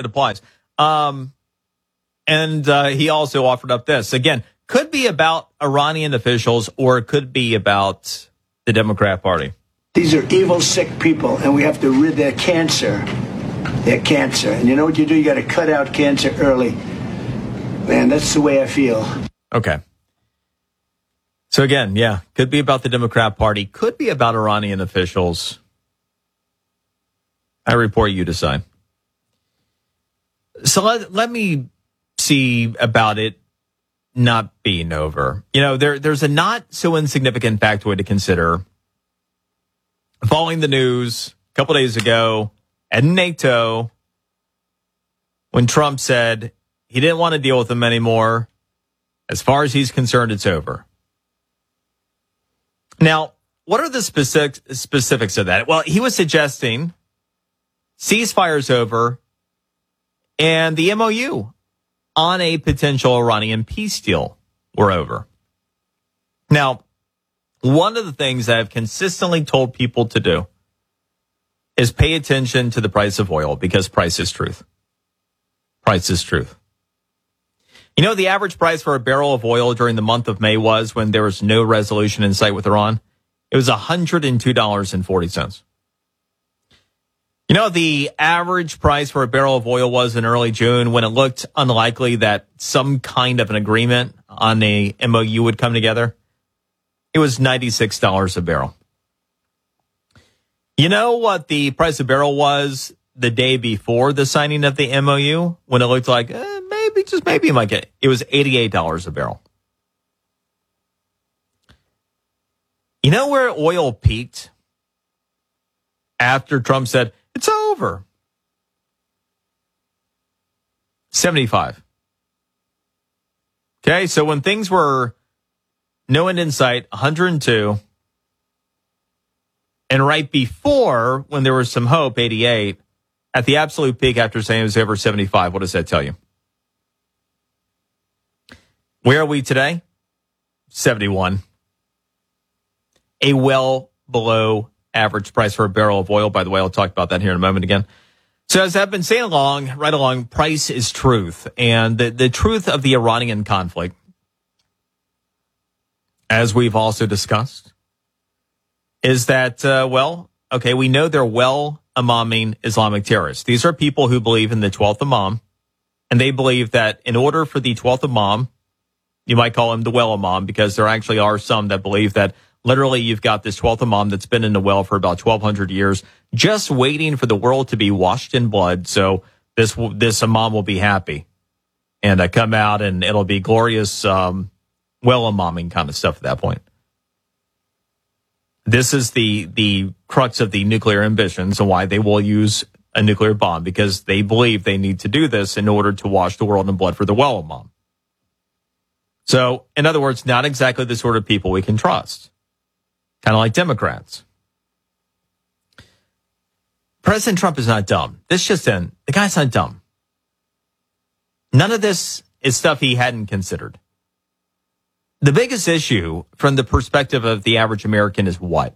It applies. And he also offered up this. Again, could be about Iranian officials or it could be about the Democrat Party. These are evil, sick people, and we have to rid their cancer. Their cancer. And you know what you do? You got to cut out cancer early. Man, that's the way I feel. Okay. So again, yeah, could be about the Democrat Party, could be about Iranian officials. I report, you decide. So let me see about it not being over. You know, there's a not so insignificant factoid to consider. Following the news a couple days ago at NATO, when Trump said he didn't want to deal with them anymore, as far as he's concerned, it's over. Now, what are the specifics of that? Well, he was suggesting ceasefire's over and the MOU on a potential Iranian peace deal were over. Now, one of the things that I've consistently told people to do is pay attention to the price of oil because price is truth. Price is truth. You know, the average price for a barrel of oil during the month of May was, when there was no resolution in sight with Iran, it was $102.40. You know, the average price for a barrel of oil was in early June when it looked unlikely that some kind of an agreement on a MOU would come together. It was $96 a barrel. You know what the price of barrel was the day before the signing of the MOU when it looked like maybe you might get it? It was $88 a barrel. You know where oil peaked after Trump said, it's over? 75. Okay, so when things were no end in sight, 102. And right before, when there was some hope, 88. At the absolute peak after saying it was over 75, what does that tell you? Where are we today? 71. A well below average price for a barrel of oil. By the way, I'll talk about that here in a moment again. So as I've been saying right along, price is truth. And the truth of the Iranian conflict, as we've also discussed, is that, we know they're well-imaming Islamic terrorists. These are people who believe in the 12th Imam, and they believe that in order for the 12th Imam, you might call him the well Imam, because there actually are some that believe that literally you've got this 12th Imam that's been in the well for about 1,200 years, just waiting for the world to be washed in blood, so this Imam will be happy and come out and it'll be glorious well-imaming kind of stuff at that point. This is the crux of the nuclear ambitions and why they will use a nuclear bomb, because they believe they need to do this in order to wash the world in blood for the well Imam. So, in other words, not exactly the sort of people we can trust. Kind of like Democrats. President Trump is not dumb. The guy's not dumb. None of this is stuff he hadn't considered. The biggest issue from the perspective of the average American is what?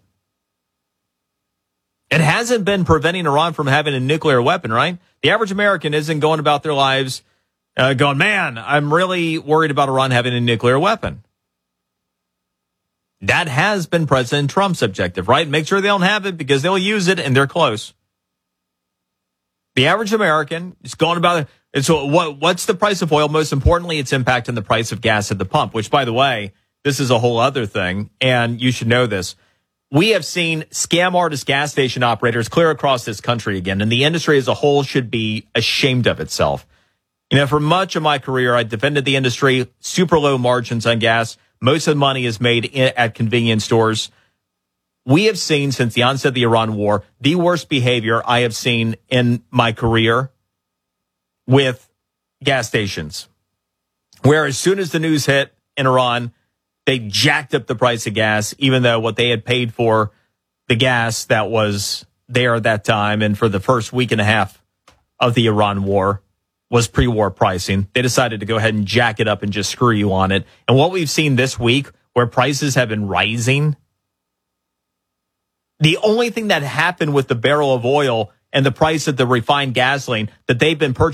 It hasn't been preventing Iran from having a nuclear weapon, right? The average American isn't going about their lives going, man, I'm really worried about Iran having a nuclear weapon. That has been President Trump's objective, right? Make sure they don't have it because they'll use it and they're close. The average American is going about it. And so what's the price of oil? Most importantly, its impact on the price of gas at the pump, which, by the way, this is a whole other thing, and you should know this. We have seen scam artist gas station operators clear across this country again, and the industry as a whole should be ashamed of itself. You know, for much of my career, I defended the industry, super low margins on gas. Most of the money is made at convenience stores. We have seen, since the onset of the Iran war, the worst behavior I have seen in my career with gas stations, where as soon as the news hit in Iran, they jacked up the price of gas, even though what they had paid for the gas that was there at that time and for the first week and a half of the Iran war was pre-war pricing. They decided to go ahead and jack it up and just screw you on it. And what we've seen this week, where prices have been rising, the only thing that happened with the barrel of oil and the price of the refined gasoline that they've been purchasing